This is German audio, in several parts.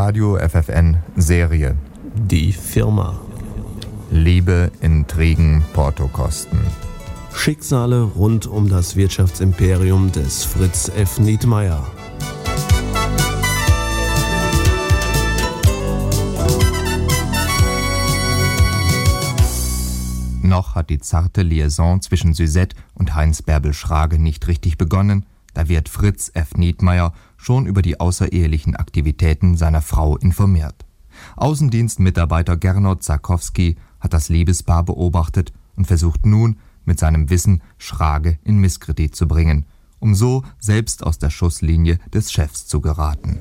Radio FFN Serie. Die Firma. Liebe, Intrigen, Portokosten. Schicksale rund um das Wirtschaftsimperium des Fritz F. Nietmeyer. Noch hat die zarte Liaison zwischen Suzette und Heinz Bärbel Schrage nicht richtig begonnen, da wird Fritz F. Nietmeyer schon über die außerehelichen Aktivitäten seiner Frau informiert. Außendienstmitarbeiter Gernot Zakowski hat das Liebespaar beobachtet und versucht nun, mit seinem Wissen Schrage in Misskredit zu bringen, um so selbst aus der Schusslinie des Chefs zu geraten.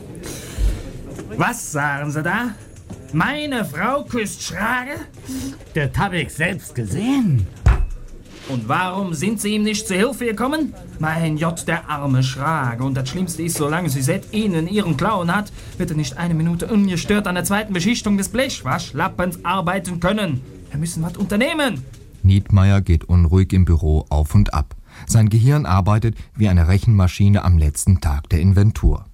Was sagen Sie da? Meine Frau küsst Schrage? Das habe ich selbst gesehen. Und warum sind Sie ihm nicht zu Hilfe gekommen? Mein Gott, der arme Schrage. Und das Schlimmste ist, solange Suzette ihn in ihren Klauen hat, wird er nicht eine Minute ungestört an der zweiten Beschichtung des Blechwaschlappens arbeiten können. Wir müssen was unternehmen. Nietmeyer geht unruhig im Büro auf und ab. Sein Gehirn arbeitet wie eine Rechenmaschine am letzten Tag der Inventur.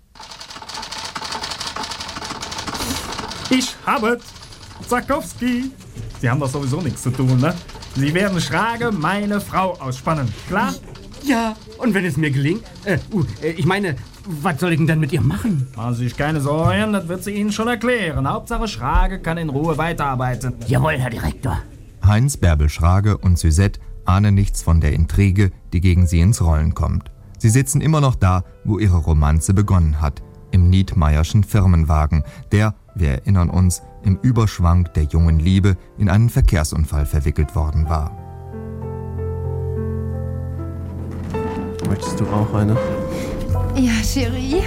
Ich habe Zakowski. Sie haben doch sowieso nichts zu tun, ne? Sie werden Schrage meine Frau ausspannen, klar? Ja, und wenn es mir gelingt? Ich meine, was soll ich denn mit ihr machen? Machen Sie sich keine Sorgen, das wird sie Ihnen schon erklären. Hauptsache Schrage kann in Ruhe weiterarbeiten. Jawohl, Herr Direktor. Heinz Bärbel Schrage und Suzette ahnen nichts von der Intrige, die gegen sie ins Rollen kommt. Sie sitzen immer noch da, wo ihre Romanze begonnen hat, im Nietmeyerschen Firmenwagen, der, wir erinnern uns, im Überschwang der jungen Liebe in einen Verkehrsunfall verwickelt worden war. Möchtest du auch eine? Ja, Chérie.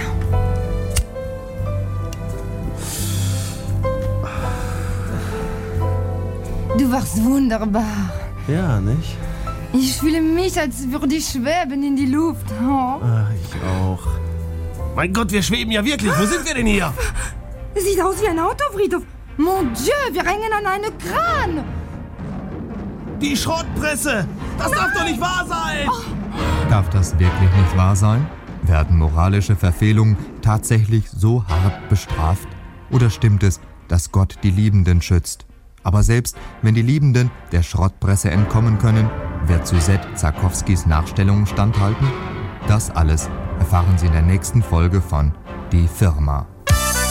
Du warst wunderbar. Ja, nicht? Ich fühle mich, als würde ich schweben in die Luft. Oh. Ach, ich auch. Mein Gott, wir schweben ja wirklich. Wo sind wir denn hier? Sieht aus wie ein Autofriedhof. Mon Dieu, wir hängen an einem Kran. Die Schrottpresse! Das darf doch nicht wahr sein! Darf das wirklich nicht wahr sein? Werden moralische Verfehlungen tatsächlich so hart bestraft? Oder stimmt es, dass Gott die Liebenden schützt? Aber selbst wenn die Liebenden der Schrottpresse entkommen können, wird Suzette Zakowskis Nachstellungen standhalten? Das alles erfahren Sie in der nächsten Folge von Die Firma.